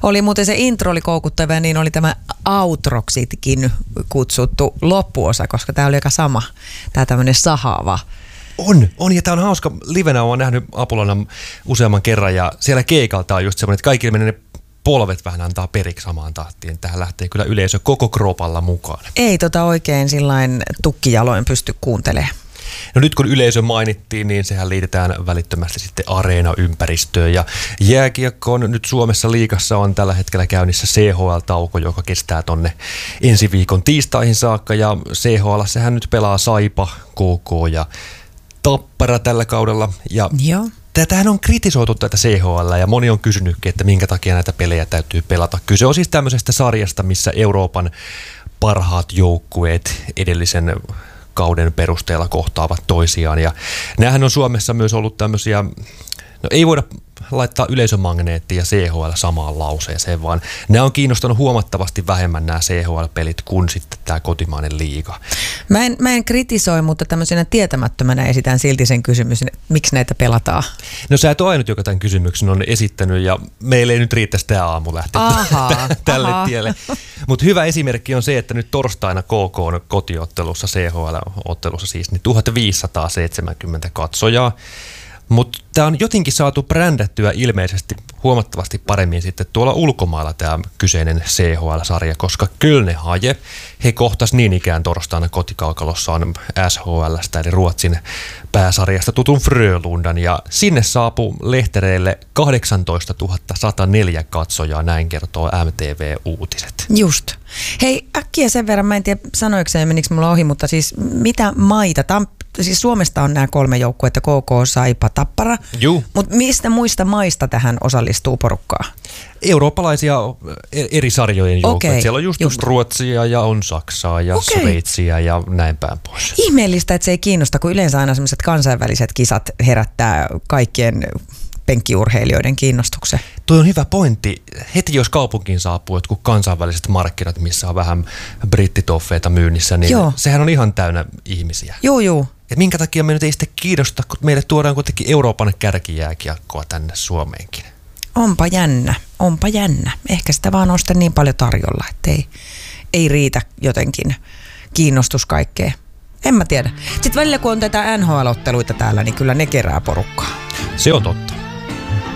Oli muuten se intro oli koukuttava ja niin oli tämä outroksitkin kutsuttu loppuosa, koska tämä oli aika sama, tämä tämmöinen sahaava. On ja tämä on hauska. Livenä olen nähnyt Apulana useamman kerran ja siellä keikalta on just semmoinen, että kaikille menee ne polvet vähän antaa periksi samaan tahtiin. Tähän lähtee kyllä yleisö koko kropalla mukaan. Ei oikein sillain tukkijaloin pysty kuuntelemaan. No nyt kun yleisö mainittiin, niin sehän liitetään välittömästi sitten areenaympäristöön. Ja jääkiekkoon nyt Suomessa liigassa on tällä hetkellä käynnissä CHL-tauko, joka kestää tonne ensi viikon tiistaihin saakka. Ja CHL-sehän nyt pelaa Saipa, KK ja Tappara tällä kaudella. Ja joo. Tätähän on kritisoitu tätä CHL ja moni on kysynytkin, että minkä takia näitä pelejä täytyy pelata. Kyse on siis tämmöisestä sarjasta, missä Euroopan parhaat joukkueet edellisen kauden perusteella kohtaavat toisiaan. Ja näähän on Suomessa myös ollut tämmöisiä, no ei voida laittaa yleisömagneetti ja CHL samaan lauseeseen, vaan nämä on kiinnostanut huomattavasti vähemmän nämä CHL-pelit kuin sitten tämä kotimainen liiga. Mä en kritisoi, mutta tämmöisenä tietämättömänä esitän silti sen kysymyksen, miksi näitä pelataan. No sä et ole ainut, joka tämän kysymyksen on esittänyt ja meille ei nyt riittäisi tämä aamu lähteä tälle tielle. Mutta hyvä esimerkki on se, että nyt torstaina KK on kotiottelussa, CHL-ottelussa siis, niin 1570 katsojaa. Mutta tämä on jotenkin saatu brändättyä ilmeisesti huomattavasti paremmin sitten tuolla ulkomailla tämä kyseinen CHL-sarja, koska Kölne Haie, he kohtas niin ikään torstaina kotikaukalossaan SHL:stä eli Ruotsin pääsarjasta tutun Frölundan ja sinne saapui lehtereille 18 104 katsojaa, näin kertoo MTV Uutiset. Just. Hei, äkkiä sen verran, mä en tiedä sanoiko se ja menikö mulla ohi, mutta siis mitä maita, siis Suomesta on nämä 3 joukkuetta, KK, Saipa, Tappara, mutta mistä muista maista tähän osallistuu porukkaa? Eurooppalaisia eri sarjojen joukkoja. Okay, siellä on just Ruotsia ja on Saksaa ja Sveitsiä ja näin päin pois. Ihmeellistä, että se ei kiinnosta, kun yleensä aina sellaiset kansainväliset kisat herättää kaikkien penkkiurheilijoiden kiinnostuksen. Tuo on hyvä pointti. Heti jos kaupunkiin saapuu jotkut kansainväliset markkinat, missä on vähän brittitoffeita myynnissä, niin sehän on ihan täynnä ihmisiä. Joo. Ja minkä takia me nyt ei sitten kiinnosta, kun meille tuodaan kuitenkin Euroopan kärkijääkiekkoa tänne Suomeenkin. Onpa jännä. Ehkä sitä vaan on sitten niin paljon tarjolla, että ei riitä jotenkin kiinnostus kaikkeen. En mä tiedä. Sitten välillä kun on tätä NHL-otteluita täällä, niin kyllä ne kerää porukkaa. Se on totta.